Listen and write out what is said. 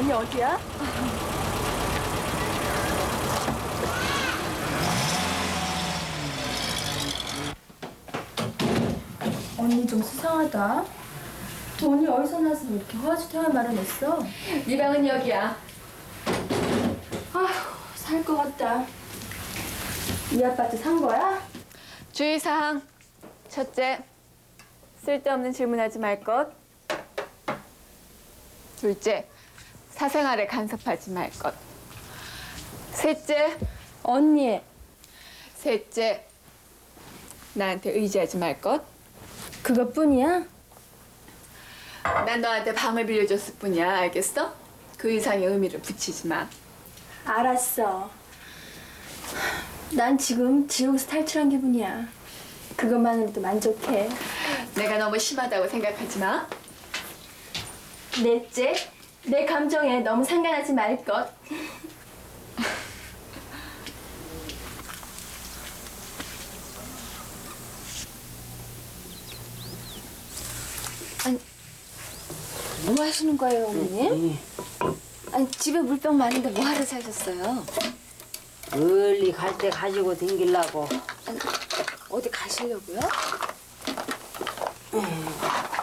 언니 어디야? 언니 좀 수상하다. 돈이 어디서 나서 이렇게 허짓한 말을 했어? 네 방은 여기야. 아휴, 살 것 같다. 이 아파트 산 거야? 주의사항. 첫째, 쓸데없는 질문하지 말 것. 둘째, 사생활에 간섭하지 말 것. 셋째, 언니. 셋째, 나한테 의지하지 말 것. 그것뿐이야? 난 너한테 방을 빌려줬을 뿐이야, 알겠어? 그 이상의 의미를 붙이지 마. 알았어. 난 지금 지옥에서 탈출한 기분이야. 그것만으로도 만족해. 내가 너무 심하다고 생각하지 마. 넷째, 내 감정에 너무 상관하지 말 것. 아니, 뭐 하시는 거예요, 어머님? 아니, 집에 물병 많은데 뭐 하러 사셨어요? 멀리 갈 때 가지고 댕기려고. 아니, 어디 가시려고요?